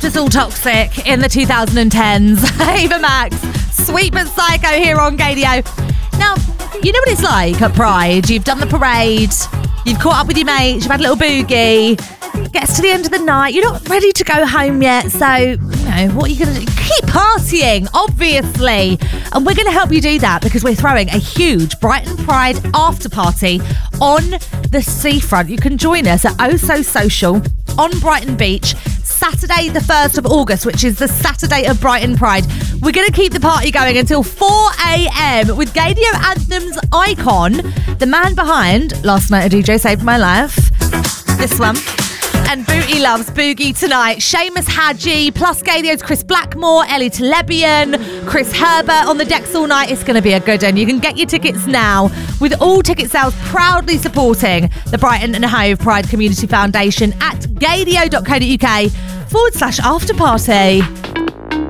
us all toxic in the 2010s. Ava Max, Sweet But Psycho here on Gadio. Now, you know what it's like at Pride. You've done the parade, you've caught up with your mates, you've had a little boogie. Gets to the end of the night, you're not ready to go home yet, so, you know, what are you going to do? Keep partying, obviously. And we're going to help you do that because we're throwing a huge Brighton Pride after party on the seafront. You can join us at Oh So Social on Brighton Beach, Saturday the 1st of August, which is the Saturday of Brighton Pride. We're going to keep the party going until 4 a.m. with Gadio Anthem's icon, the man behind Last Night a DJ Saved My Life, this one, and Booty Loves Boogie Tonight. Seamus Hadji, plus Gadio's Chris Blackmore, Ellie Telebian, Chris Herbert on the decks all night. It's going to be a good one. You can get your tickets now, with all ticket sales proudly supporting the Brighton and Hove Pride Community Foundation at gadio.co.uk/afterparty.